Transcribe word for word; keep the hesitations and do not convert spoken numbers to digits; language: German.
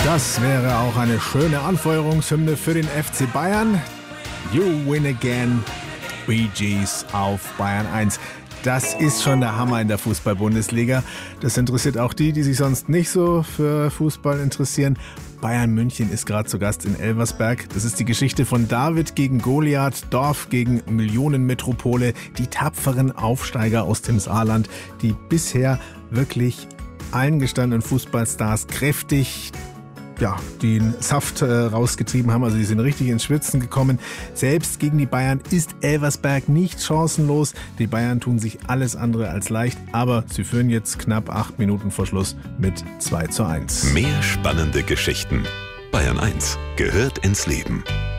Das wäre auch eine schöne Anfeuerungshymne für den F C Bayern. You win again, Bee Gees auf Bayern eins. Das ist schon der Hammer in der Fußball-Bundesliga. Das interessiert auch die, die sich sonst nicht so für Fußball interessieren. Bayern München ist gerade zu Gast in Elversberg. Das ist die Geschichte von David gegen Goliath, Dorf gegen Millionenmetropole, die tapferen Aufsteiger aus dem Saarland, die bisher wirklich allen gestandenen Fußballstars kräftig ja, den Saft äh, rausgetrieben haben. Also die sind richtig ins Schwitzen gekommen. Selbst gegen die Bayern ist Elversberg nicht chancenlos. Die Bayern tun sich alles andere als leicht, aber sie führen jetzt knapp acht Minuten vor Schluss mit zwei zu eins. Mehr spannende Geschichten. Bayern eins gehört ins Leben.